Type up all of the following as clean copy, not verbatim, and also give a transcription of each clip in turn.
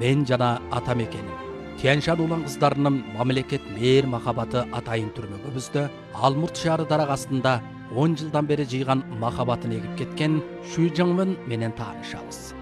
мен жана атам экеним. Тяньшан улан кыздарынын мамлекет мээр махабаты атайын түрмөгүбүздө Алмурт шаары дарак астында 10 жылдан бери жыйган махабатын эгип кеткен Шу Жаңмын менен таанышабыз.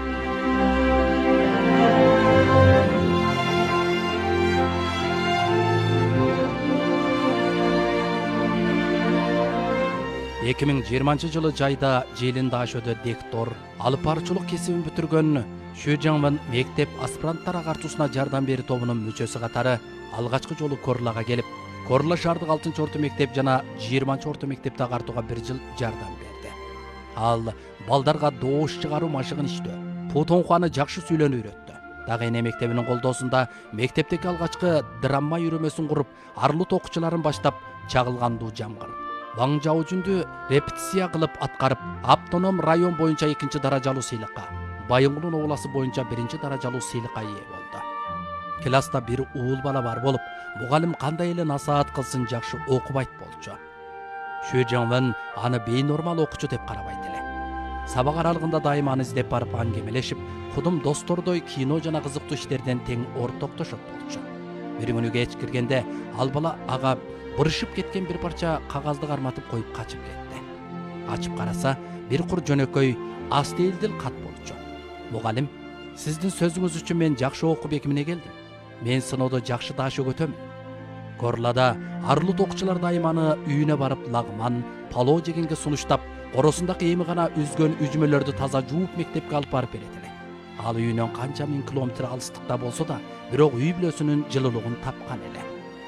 Эки миң жыйырманчы жылы жайда Желин Дашөдө дектор, алып баруучулук кесибин бүтүргөн Шу Жаңмын мектеп аспиранттар агартуусуна жардам берүү тобунун мүчөсү катары алгачкы жолу Корлага келип, Корла шаардык 6 орто мектеп жана 20 орто мектепти агартууга 1 жыл жардам берди. Ал балдарга доош чыгаруу машыгын иштөө, путонхуаны жакшы сүйлөнүү үйрөттү. Дагы эне мектебинин колдоосунда мектептеги алгачкы драма үйрөмөсүн куруп, арлут окуучуларын баштап чагылгандуу жамгыр, Ваң Жаужүндү репетиция кылып аткарып, автоном район боюнча 2 даражалуу сыйлыкка, Байыңгулун обласы боюнча 1 даражалуу сыйлыкка ээ болду. Класста бир уул бала бар болуп, мугалим кандай эле насаат кылсын жакшы окубайт болчу. Шу Жаңмын аны бейнормал окуучу деп карабайт эле. Сабак аралыгында дайым аны издеп барып аңгемелешип, кудум достордой кино жана кызыктуу иштерден тең ортоктошот болчу. Бир күнү кеч киргенде ал бала ага бырышып кеткен бир парча кагазды карматып коюп качып кетти. Ачып караса, бир кур жөнөкөй астелдил кат болчу. Мугалим, сиздин сөзүңүз үчүн мен жакшы окуп экимине келдим. Мен сыноодо жакшы тааш өгөтөм. Корлада арлут окуучулар дайым аны үйүнө барып лагман, палоо жегенге сунуштап, коросундагы эми гана үзгөн үжмөлөрдү таза жууп мектепке алып барып берет эле. Ал үйүнөн канча миң километр алыстыкта болсо да, бирок үй бүлөсүнүн жылуулугун тапкан эле.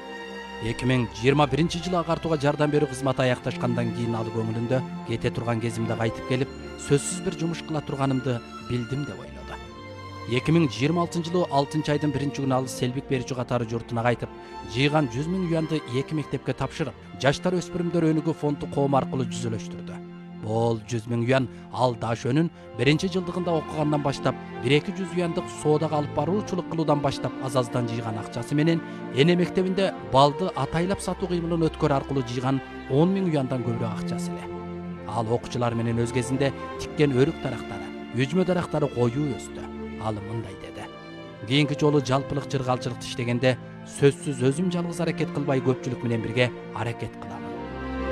2021 жылы агартууга жардам берүү кызматы аякташкандан кийин ал көңүлүндө кете турган кезимде кайтып келип, сөзсүз бир жумуш кыла турганымды билдим деп ойлоду. 2026 жылы 6 айдын 1 күнү ал селбик берүүчү катары журтуна кайтып, жыйган 100 000 юанды 2 мектепке тапшырып, жаштар өспүрүмдөр өнүгүү фонду коом аркылуу жүзөлөштүрдү. Бул 100 000 юан ал Дашөнүн 1 жылдыгында окугандан баштап 1-200 юандык соодага алып баруучулук кылуудан баштап азаздан жыйган акчасы менен эне мектебинде балды атайлап сатуу кыймылын өткөрүү аркылуу жыйган 10 000 юандан көбүрөөк акчасы эле. Ал окуучулар менен өз кезинде тиккен өрүк дарактары, үжмө дарактары коюу өстү. Ал мындай деди: кийинки жолу жалпылык жыргалчылыкты иштегенде сөзсүз өзүм жалгыз аракет кылбай көпчүлүк менен бирге аракет кылам.